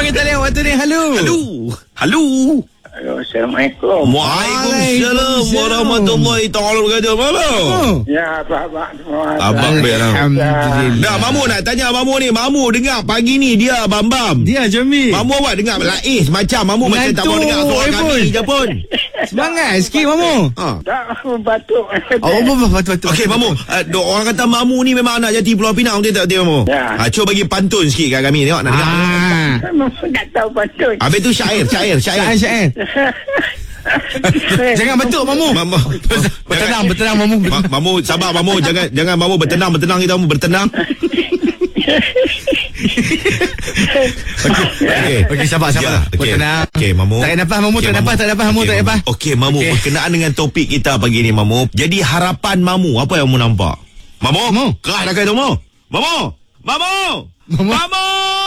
kami tak lewat waktu ni. Halo. Halo, Assalamualaikum. Waalaikumsalam warahmatullahi taala wabarakatuh. Mamu. Ya, abang semua. Abang beram. Alhamdulillah. Dah, Mamu nak tanya Mamu ni. Mamu dengar pagi ni dia Bam. Dia Jamil. Mamu awak dengar Laiz macam Mamu macam tak mau dengar suara kami je pun. Semangat sikit Mamu. Tak, aku batuk. Betul. Okey Mamu, orang kata Mamu ni memang anak jati Pulau Pinang, betul tak Mamu? Ya. Cuba bagi pantun sikit kat kami, tengok nak dengar. Memang tak tahu patut. Habis tu syair. Syair. Jangan betul Mamu. Mamu. Bertenang Mamu. Mamu sabar Mamu, jangan Mamu bertenang kita Mamu bertenang. Okey, sabar. Bertenang. Okey Mamu. Tak nafas Mamu, tak nafas. Okey Mamu, berkenaan dengan topik kita pagi ni Mamu. Jadi harapan Mamu, apa yang Mamu nampak? Mamu? Keras dah kata Mamu. Mamu.